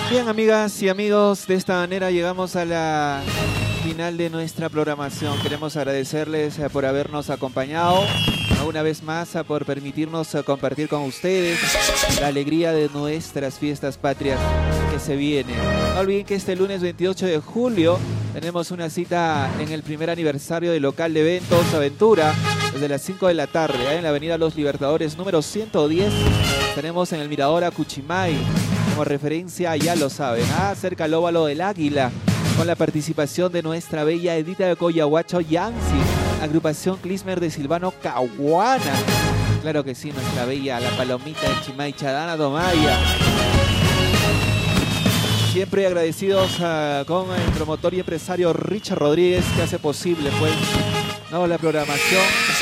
Bien, amigas y amigos, de esta manera llegamos a la final de nuestra programación. Queremos agradecerles por habernos acompañado una vez más, por permitirnos compartir con ustedes la alegría de nuestras fiestas patrias que se vienen. No olviden que este lunes 28 de julio tenemos una cita en el primer aniversario del local de eventos Aventura desde las 5 de la tarde, en la avenida Los Libertadores número 110. Tenemos en el Mirador Acuchimay. Como referencia, ya lo saben, cerca al óvalo del Águila, con la participación de nuestra bella Edita de Coyahuacho Yancy, agrupación Clismer de Silvano Caguana. Claro que sí, nuestra bella, la palomita de Chimay Chadana Domaya. Siempre agradecidos con el promotor y empresario Richard Rodríguez, que hace posible pues, la programación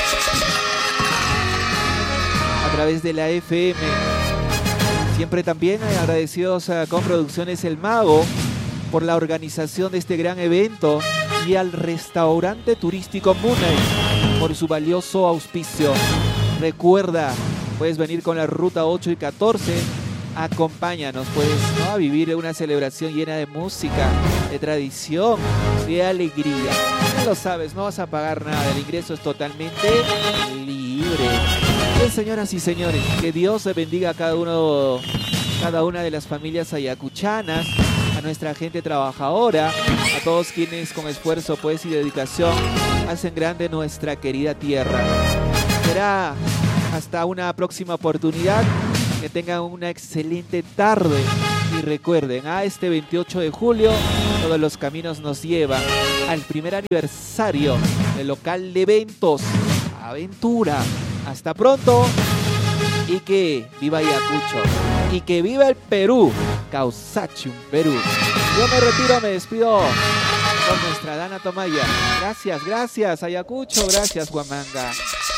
a través de la FM. Siempre también agradecidos con Producciones El Mago por la organización de este gran evento y al restaurante turístico Moonlight por su valioso auspicio. Recuerda, puedes venir con la ruta 8 y 14. Acompáñanos pues, a vivir una celebración llena de música, de tradición, de alegría. Ya lo sabes, no vas a pagar nada, el ingreso es totalmente libre. Bien, señoras y señores, que Dios bendiga a cada una de las familias ayacuchanas, a nuestra gente trabajadora, a todos quienes con esfuerzo pues, y dedicación hacen grande nuestra querida tierra. Será hasta una próxima oportunidad. Que tengan una excelente tarde y recuerden, este 28 de julio todos los caminos nos llevan al primer aniversario del local de eventos Aventura. Hasta pronto y que viva Ayacucho y que viva el Perú, Causachum Perú. Yo me retiro, me despido con nuestra Dana Tomaya. Gracias Ayacucho, gracias Huamanga.